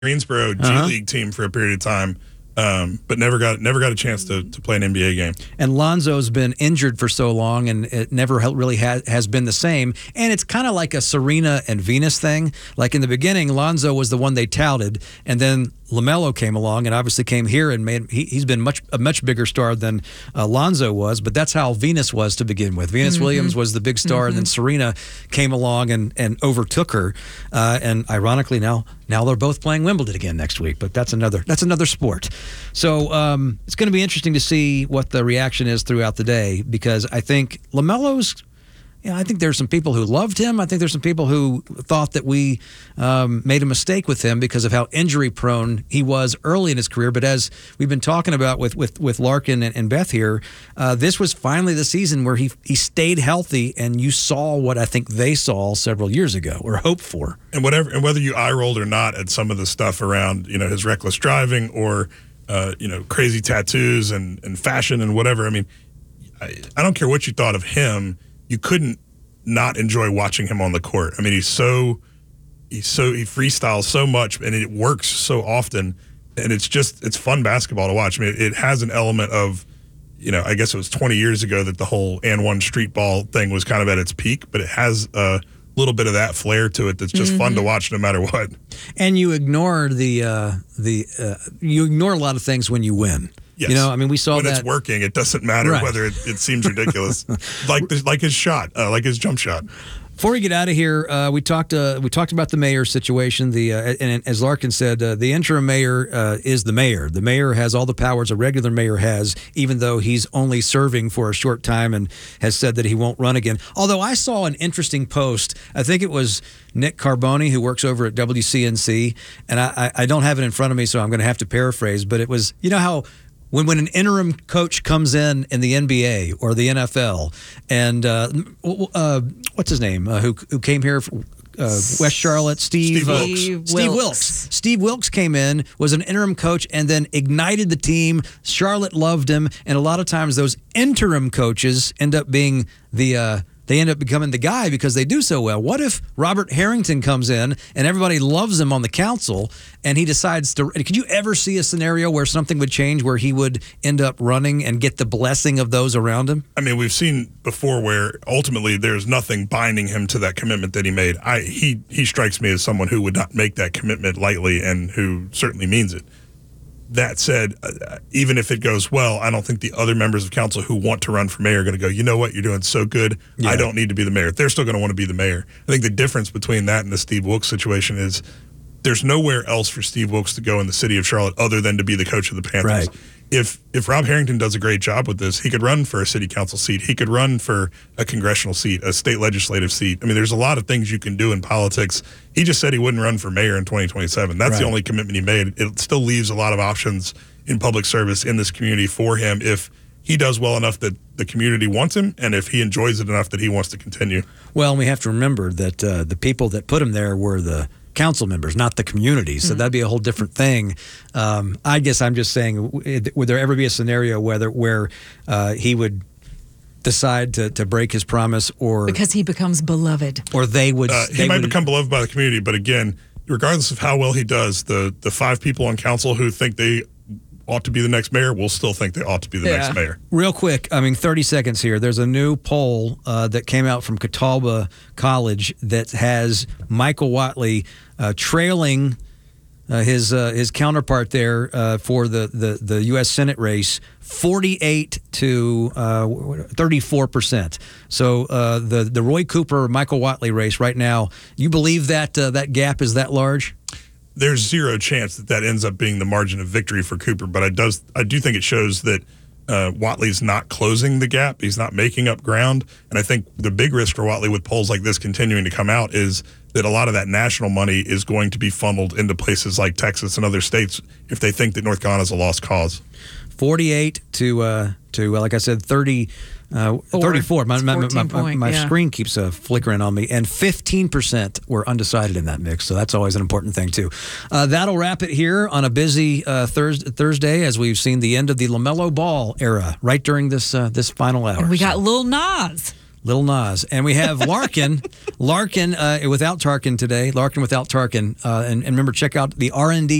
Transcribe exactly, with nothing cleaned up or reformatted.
Greensboro G Uh-huh. League team for a period of time, um, but never got never got a chance to, to play an N B A game. And Lonzo's been injured for so long, and it never hel- really has, has been the same. And it's kind of like a Serena and Venus thing. Like in the beginning, Lonzo was the one they touted, and then LaMelo came along and obviously came here and made he, he's been much a much bigger star than uh, Lonzo was, but that's how Venus was to begin with. Venus Mm-hmm. Williams was the big star, Mm-hmm. and then Serena came along and, and overtook her. Uh, and ironically, now now they're both playing Wimbledon again next week, but that's another that's another sport. So um, it's going to be interesting to see what the reaction is throughout the day, because I think LaMelo's. Yeah, I think there's some people who loved him. I think there's some people who thought that we um, made a mistake with him because of how injury prone he was early in his career. But as we've been talking about with with, with Larkin and, and Beth here, uh, this was finally the season where he he stayed healthy, and you saw what I think they saw several years ago or hoped for. And whatever, and whether you eye rolled or not at some of the stuff around, you know, his reckless driving or uh, you know, crazy tattoos and, and fashion and whatever. I mean, I, I don't care what you thought of him. You couldn't not enjoy watching him on the court. I mean, he's so he's so he freestyles so much, and it works so often, and it's just it's fun basketball to watch. I mean, it has an element of, you know, I guess it was twenty years ago that the whole and one street ball thing was kind of at its peak, but it has a little bit of that flair to it that's just mm-hmm. fun to watch no matter what. And you ignore the uh, the uh, you ignore a lot of things when you win. Yes. You know, I mean, we saw when that. When it's working, it doesn't matter right. whether it, it seems ridiculous. like the, like his shot, uh, like his jump shot. Before we get out of here, uh, we talked uh, we talked about the mayor situation. The uh, and as Larkin said, uh, the interim mayor uh, is the mayor. The mayor has all the powers a regular mayor has, even though he's only serving for a short time and has said that he won't run again. Although I saw an interesting post. I think it was Nick Carboni, who works over at W C N C, and I, I, I don't have it in front of me, so I'm going to have to paraphrase. But it was, you know how. When when an interim coach comes in in the N B A or the N F L, and uh, uh, what's his name, uh, who who came here, from, uh, West Charlotte, Steve Steve uh, Wilkes. Steve Steve Wilkes. Wilkes. Steve Wilkes came in, was an interim coach, and then ignited the team. Charlotte loved him, and a lot of times those interim coaches end up being the. Uh, They end up becoming the guy because they do so well. What if Robert Harrington comes in and everybody loves him on the council, and he decides to? Could you ever see a scenario where something would change, where he would end up running and get the blessing of those around him? I mean, we've seen before where ultimately there's nothing binding him to that commitment that he made. I he he strikes me as someone who would not make that commitment lightly and who certainly means it. That said, uh, even if it goes well, I don't think the other members of council who want to run for mayor are going to go, you know what, you're doing so good, yeah. I don't need to be the mayor. They're still going to want to be the mayor. I think the difference between that and the Steve Wilkes situation is there's nowhere else for Steve Wilkes to go in the city of Charlotte other than to be the coach of the Panthers. Right. If if Rob Harrington does a great job with this, he could run for a city council seat. He could run for a congressional seat, a state legislative seat. I mean, there's a lot of things you can do in politics. He just said he wouldn't run for mayor in twenty twenty-seven. That's right. the only commitment he made. It still leaves a lot of options in public service in this community for him if he does well enough that the community wants him, and if he enjoys it enough that he wants to continue. Well, we have to remember that uh, the people that put him there were the council members, not the community. So mm-hmm. that'd be a whole different thing. Um, I guess I'm just saying, would there ever be a scenario whether where uh, he would decide to, to break his promise, or because he becomes beloved, or they would? Uh, they he might would, become beloved by the community, but again, regardless of how well he does, the the five people on council who think they ought to be the next mayor will still think they ought to be the yeah. next mayor. Real quick, I mean, thirty seconds here. There's a new poll uh, that came out from Catawba College that has Michael Whatley uh, trailing uh, his uh, his counterpart there uh, for the, the, the U S Senate race, forty-eight to thirty-four percent. So uh, the the Roy Cooper Michael Whatley race right now, you believe that uh, that gap is that large? There's zero chance that that ends up being the margin of victory for Cooper, but I does I do think it shows that uh, Whatley's not closing the gap. He's not making up ground, and I think the big risk for Whatley with polls like this continuing to come out is that a lot of that national money is going to be funneled into places like Texas and other states if they think that North Carolina is a lost cause. forty-eight to uh, to like I said, thirty. Uh, thirty-four. My, my, my, my, my yeah. screen keeps uh, flickering on me. And fifteen percent were undecided in that mix. So that's always an important thing, too. Uh, that'll wrap it here on a busy uh, Thurs- Thursday as we've seen the end of the LaMelo Ball era right during this uh, this final hour. And we so. got Lil Nas. Little Nas. And we have Larkin, Larkin uh, without Tarkin today, Larkin without Tarkin. Uh, and, and remember, check out the R and D